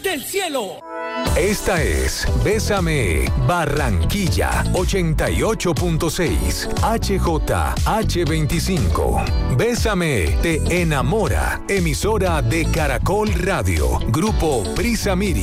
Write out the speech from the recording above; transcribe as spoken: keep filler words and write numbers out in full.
del cielo. Esta es Bésame Barranquilla ochenta y ocho punto seis H J H veinticinco. Bésame te enamora. Emisora de Caracol Radio. Grupo Prisa Miri.